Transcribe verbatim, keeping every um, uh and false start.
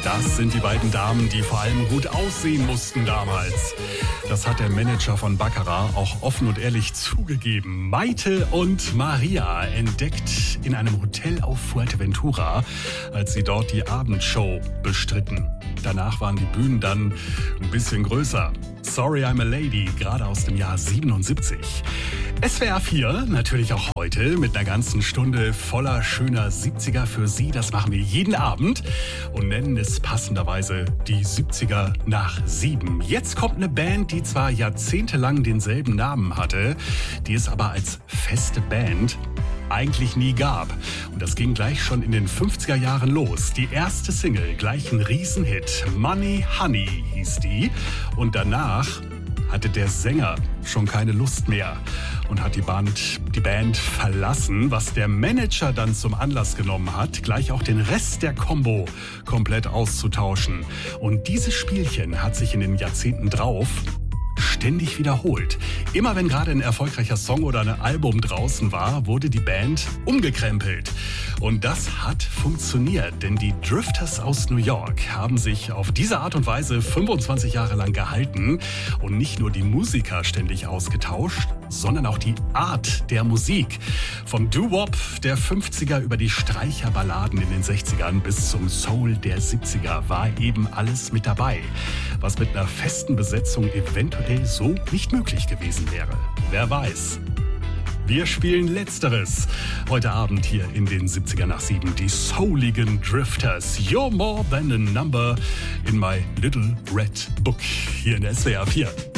Das sind die beiden Damen, die vor allem gut aussehen mussten damals. Das hat der Manager von Baccarat auch offen und ehrlich zugegeben. Maite und Maria entdeckt in einem Hotel auf Fuerteventura, als sie dort die Abendshow bestritten. Danach waren die Bühnen dann ein bisschen größer. Sorry I'm a Lady, gerade aus dem Jahr siebenundsiebzig. S W R vier, natürlich auch heute, mit einer ganzen Stunde voller schöner siebziger für Sie. Das machen wir jeden Abend und nennen es passenderweise die siebziger nach sieben. Jetzt kommt eine Band, die zwar jahrzehntelang denselben Namen hatte, die es aber als feste Band eigentlich nie gab. Und das ging gleich schon in den fünfziger Jahren los. Die erste Single, gleich ein Riesenhit. Money Honey hieß die. Und danach hatte der Sänger schon keine Lust mehr und hat die Band, die Band verlassen, was der Manager dann zum Anlass genommen hat, gleich auch den Rest der Combo komplett auszutauschen. Und dieses Spielchen hat sich in den Jahrzehnten drauf ständig wiederholt. Immer wenn gerade ein erfolgreicher Song oder ein Album draußen war, wurde die Band umgekrempelt. Und das hat funktioniert, denn die Drifters aus New York haben sich auf diese Art und Weise fünfundzwanzig Jahre lang gehalten und nicht nur die Musiker ständig ausgetauscht, sondern auch die Art der Musik. Vom Doo-Wop der fünfziger über die Streicherballaden in den sechzigern bis zum Soul der siebziger war eben alles mit dabei, was mit einer festen Besetzung eventuell so nicht möglich gewesen wäre. Wer weiß. Wir spielen Letzteres heute Abend hier in den siebziger nach sieben. Die souligen Drifters. You're more than a number in my little red book hier in S W R vier.